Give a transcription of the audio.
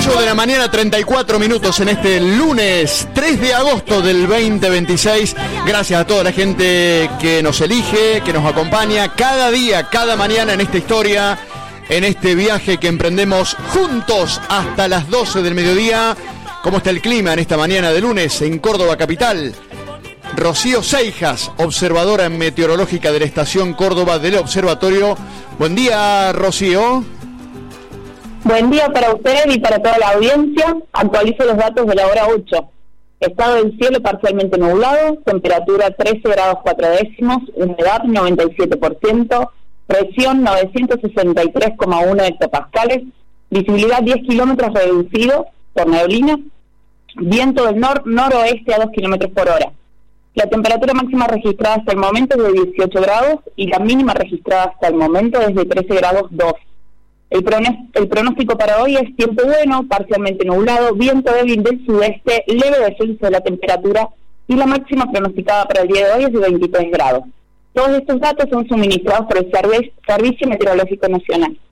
8 de la mañana, 34 minutos en este lunes 3 de agosto del 2026. Gracias a toda la gente que nos elige, que nos acompaña cada día, cada mañana en esta historia, en este viaje que emprendemos juntos hasta las 12 del mediodía. ¿Cómo está el clima en esta mañana de lunes en Córdoba capital? Rocío Seijas, observadora meteorológica de la estación Córdoba del Observatorio. Buen día, Rocío. Buen día para ustedes y para toda la audiencia. Actualizo los datos de la hora 8. Estado del cielo parcialmente nublado, temperatura 13 grados 4 décimos, humedad 97%, presión 963,1 hectopascales, visibilidad 10 kilómetros reducido por neblina, viento del noroeste a 2 kilómetros por hora. La temperatura máxima registrada hasta el momento es de 18 grados y la mínima registrada hasta el momento es de 13 grados 2. El pronóstico para hoy es tiempo bueno, parcialmente nublado, viento débil del sudeste, leve descenso de la temperatura y la máxima pronosticada para el día de hoy es de 23 grados. Todos estos datos son suministrados por el Servicio Meteorológico Nacional.